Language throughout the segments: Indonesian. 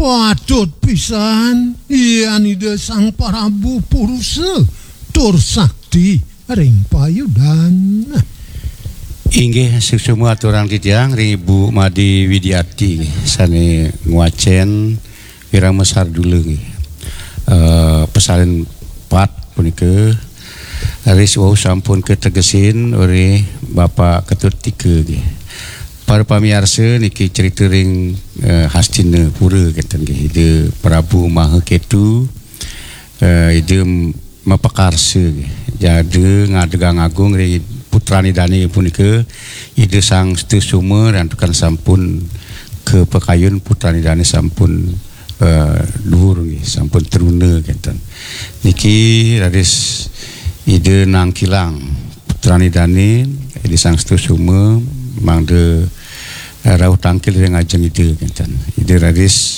Patut pisan ianida sang Prabu Purusa tur sakti ring payudan. Inggih semua aturan titiang ring Ibu Madi Widiati sane nguacen wirama sardula pesalin pat punika aris wau sampun ketegesin oleh Bapak Ketut Tika para pamiarsa niki cerita ring Hastina Pura kenten ide Prabu Mahaketu ide mapakarsa jadi ngadegang agung ring putrani dani punika ide sang Suma dan tukan sampun ke Pekayun putrani dani sampun luhur sampun teruna kenten niki radis ide Nangkilang putrani dani ide sang Suma mangde rauh tangkil yang ajeng ide kenten ide radis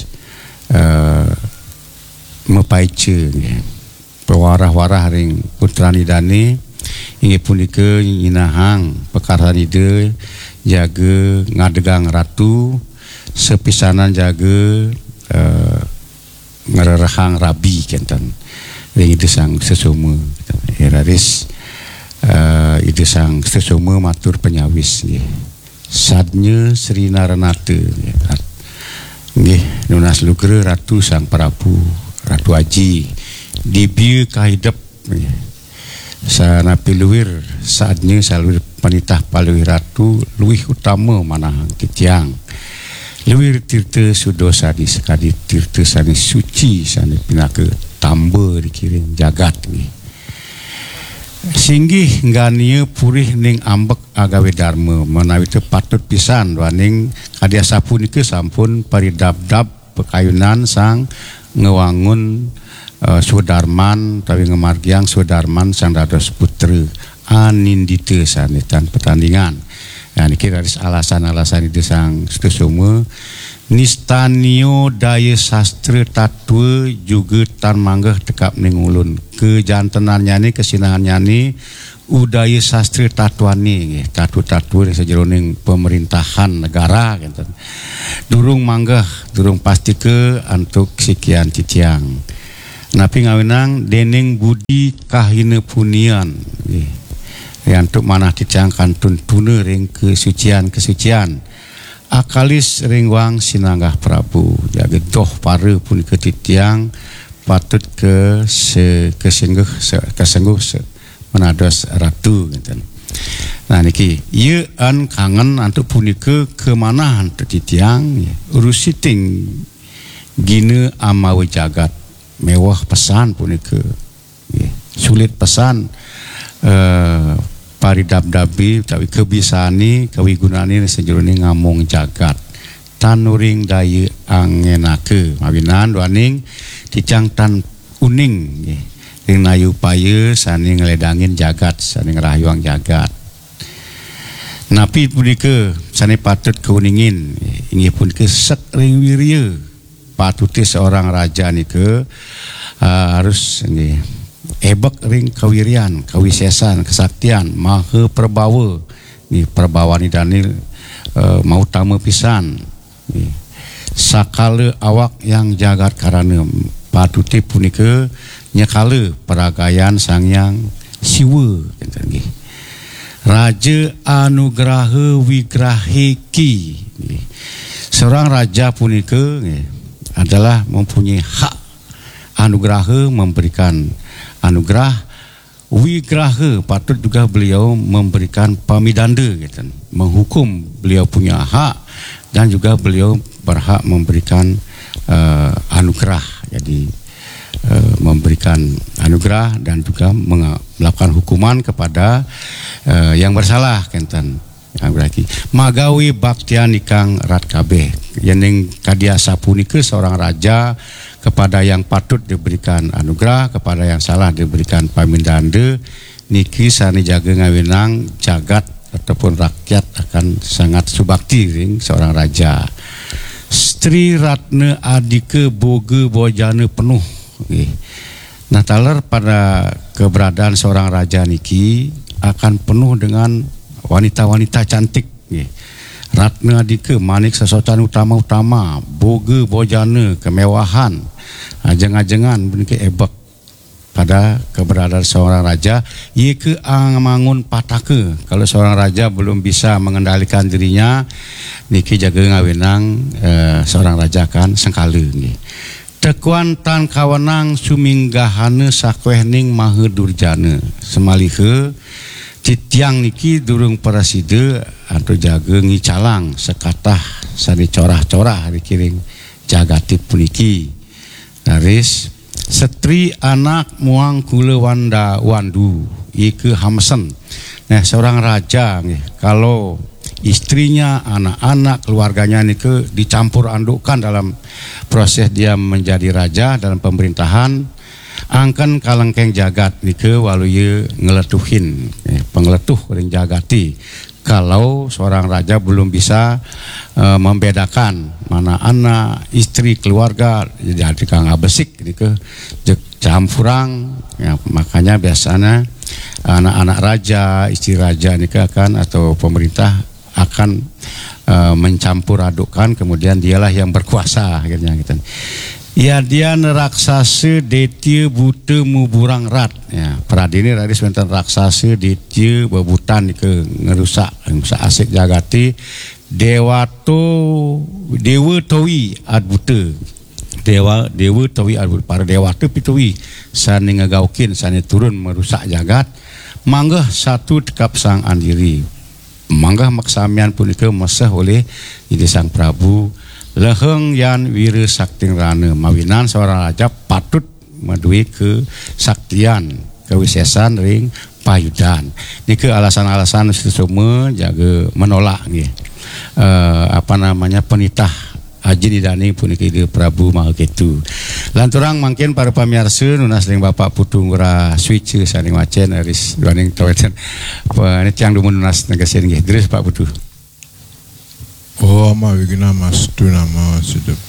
mepaice pewarah-warah ring putrani dani inge punika nyinahang pekaran ide jaga ngadegang ratu sepisanan jaga ngererahang rabi kenten ring ide sang Sesuma eraris ide sang Sesuma matur penyawis sadnya Sri Naranata nggih nunas lugre ratu sang Prabu Ratu Aji dibieu kahidep sana piluwir saatnya saluwir panitah paluwir ratu luwih utama manahang titiang luwir tirta sudosa di sekadi tirta sani suci sani pinaka tamba dikirim jagat ni singgih ngania purih ning ambek agawe dharma menawi teu patut pisan waning kadya sapunika sampun paridab-dab pekayunan sang ngewangun Sudarman tawi ngemargiang Sudarman sang dados putra anindita sanetan pertandingan. Nah niki dari alasan-alasan itu sang Suma nistanio daya sastra tatwa juga tan manggah tekap ning ulun kejantenannya ni kesinahannya ni udaya sastra tatwani tatu-tatu sejeroning pemerintahan negara gitu. Durung manggah durung pasti ke antuk sekian titiang napi ngawinang dening budi kahina punian yang untuk manah titiang kantun tuna ring kesucian akalis ring wang sinanggah Prabu jaga doh para pun ketitiang patut kesengguh menados ratu gitu. Nah niki ye an kangen antuk punika kemana antuk titiang urusiting gina amawe jagat mewah pesan punika sulit pesan paridab-dabi tapi kebisani kawigunani sejerone ngamong jagat tanuring daya angenake mawinan duaning dicang tan uning ring nayu paya sani ngeledangin jagat sani ngerahyuang jagat napi punika sani patut keuningin inggih punika sek ring wirya patuti seorang raja nika harus ebek ring kawirian, kawisesan, kesaktian, maha perbawa. Ni perbawa ni Daniel mau tamu pisan. Sakala awak yang jagat karana patuti punika nyekala peragayan Sangyang Siwa kenten nggih. Raja anugraha wigrahiki. Seorang raja punika adalah mempunyai hak anugraha memberikan anugerah wigraha patut juga beliau memberikan pamidanda gitu. Menghukum beliau punya hak dan juga beliau berhak memberikan anugerah jadi memberikan anugerah dan juga melakukan hukuman kepada yang bersalah kenten yang berarti magawi baktian ikang rat kabeh yang kadya sapunika seorang raja kepada yang patut diberikan anugerah kepada yang salah diberikan pamindanda niki sani jaga ngawinang jagat ataupun rakyat akan sangat subakti ring seorang raja Sri Ratna Adika Boga Bojana penuh nah taler pada keberadaan seorang raja niki akan penuh dengan wanita-wanita cantik Ratna dike manik sesocan utama-utama, boga bojana, kemewahan, ajeng-ajengan bunike ebek pada keberadaan seorang raja. Ia ke mangun patake kalau seorang raja belum bisa mengendalikan dirinya, niki jaga ngawinang seorang raja kan sengkala nggih. Tekuan tan kawanang suminggahana sakwehning maha durjana semalihe citiang niki durung parasida atau jaga ngicalang sekatah sani corah-corah dikiring jagati puniki naris setri anak muang kula wanda wandu ike hamsen. Nah seorang raja nih, kalau istrinya, anak-anak, keluarganya nike dicampur andukkan dalam proses dia menjadi raja dalam pemerintahan, angkan kalengkeng jagat nike walau ye ngeletuhin pengeletuh ring jagati. Kalau seorang raja belum bisa membedakan mana anak, istri, keluarga, jadi kang abesik nike campurang ya, makanya biasanya anak-anak raja, istri raja nike akan atau pemerintah akan mencampur adukkan, kemudian dialah yang berkuasa akhirnya gitu. Ya dia raksasa detya buta muburang rat ya pradini radis wonten raksasa detya bebutan ke ngerusak asik jagati dewa towi ad buta dewa towi ad buta para dewa tu pitowi sani ngagaukin sani turun merusak jagat manggah satu tekap sang andiri manggah maksamian punika mesah oleh jadi sang Prabu leheng yan wira sakting rana mawinan seorang raja patut madui ke saktian kewisesan ring payudan niki alasan-alasan semua jaga menolak nggih penitah Haji Didani puniki di Prabu Mahaketu lanturang mangkin para pamirsa nunas ring Bapak Putu ngura switch saning wacen aris duaning taweten tiang dumun nunas negasin nggih deres Pak Putu. Oh, ma wigina mas tu nama sedep